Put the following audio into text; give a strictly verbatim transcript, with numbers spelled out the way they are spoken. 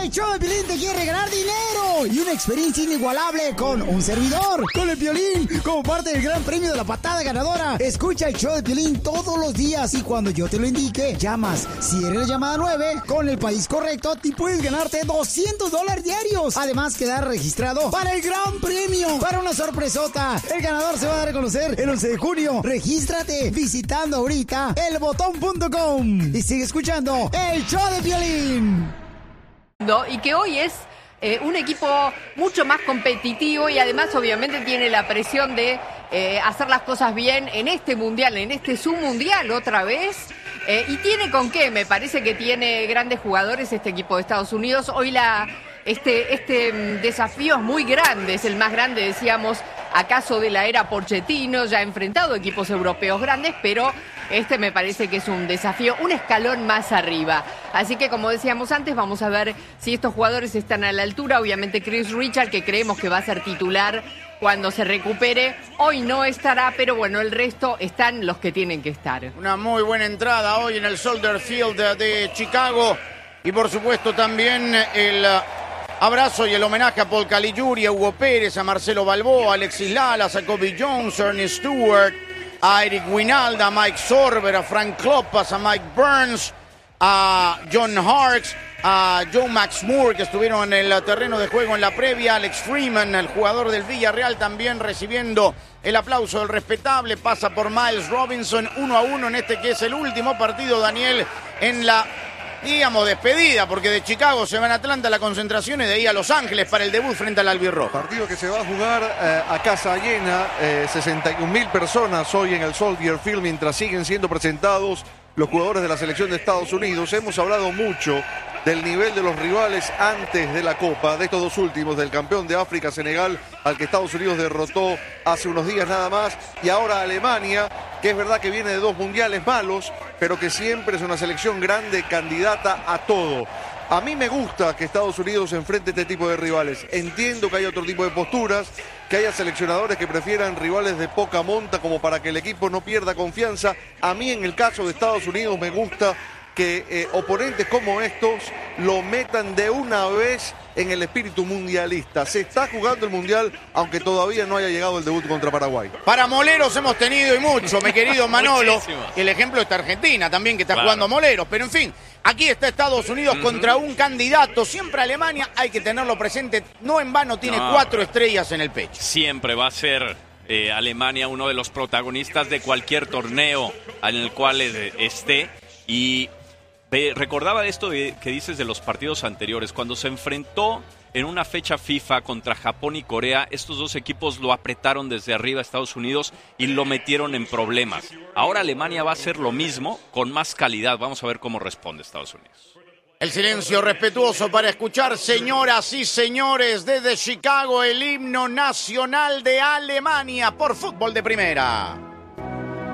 El show de Piolín te quiere ganar dinero y una experiencia inigualable con un servidor, con el Piolín, como parte del gran premio de la patada ganadora. Escucha el show de Piolín todos los días y cuando yo te lo indique, llamas. Si eres la llamada nueve, con el país correcto, te puedes ganarte doscientos dólares diarios. Además, quedar registrado para el gran premio, para una sorpresota. El ganador se va a dar a conocer el once de junio. Regístrate visitando ahorita el botón punto com y sigue escuchando el show de Piolín. Y que hoy es eh, un equipo mucho más competitivo y además obviamente tiene la presión de eh, hacer las cosas bien en este mundial, en este submundial otra vez. Eh, y tiene con qué, me parece que tiene grandes jugadores este equipo de Estados Unidos. Hoy la este, este desafío es muy grande, es el más grande, decíamos, acaso de la era Pochettino, ya ha enfrentado equipos europeos grandes, pero este me parece que es un desafío, un escalón más arriba. Así que, como decíamos antes, vamos a ver si estos jugadores están a la altura. Obviamente Chris Richard, que creemos que va a ser titular cuando se recupere, hoy no estará, pero bueno, el resto están los que tienen que estar. Una muy buena entrada hoy en el Soldier Field de, de Chicago. Y por supuesto también el abrazo y el homenaje a Paul Caligiuri, a Hugo Pérez, a Marcelo Balboa, a Alexis Lalas, a Kobe Jones, a Ernie Stewart, a Eric Winalda, a Mike Sorber, a Frank Kloppas, a Mike Burns, a John Harkes, a Joe Max Moore, que estuvieron en el terreno de juego en la previa, Alex Freeman, el jugador del Villarreal, también recibiendo el aplauso del respetable. Pasa por Miles Robinson, uno a uno en este que es el último partido, Daniel, en la, digamos, despedida, porque de Chicago se van a Atlanta la concentración y de ahí a Los Ángeles para el debut frente al albirrojo. Partido que se va a jugar eh, a casa llena, eh, sesenta y un mil personas hoy en el Soldier Field mientras siguen siendo presentados los jugadores de la selección de Estados Unidos. Hemos hablado mucho del nivel de los rivales antes de la Copa, de estos dos últimos, del campeón de África, Senegal, al que Estados Unidos derrotó hace unos días nada más, y ahora Alemania, que es verdad que viene de dos mundiales malos, pero que siempre es una selección grande, candidata a todo. A mí me gusta que Estados Unidos enfrente este tipo de rivales. Entiendo que hay otro tipo de posturas, que haya seleccionadores que prefieran rivales de poca monta como para que el equipo no pierda confianza. A mí en el caso de Estados Unidos me gusta que eh, oponentes como estos lo metan de una vez en el espíritu mundialista. Se está jugando el mundial, aunque todavía no haya llegado el debut contra Paraguay. Para moleros hemos tenido y mucho, mi querido Manolo. Y el ejemplo está Argentina también, que está claro jugando moleros. Pero en fin, aquí está Estados Unidos uh-huh. contra un candidato. Siempre Alemania, hay que tenerlo presente. No en vano tiene no, cuatro estrellas en el pecho. Siempre va a ser eh, Alemania uno de los protagonistas de cualquier torneo en el cual eh, esté. Y recordaba esto de, que dices de los partidos anteriores, cuando se enfrentó en una fecha FIFA contra Japón y Corea, estos dos equipos lo apretaron desde arriba a Estados Unidos y lo metieron en problemas. Ahora Alemania va a hacer lo mismo con más calidad. Vamos a ver cómo responde Estados Unidos. El silencio respetuoso para escuchar, señoras y señores, desde Chicago, el himno nacional de Alemania por Fútbol de Primera.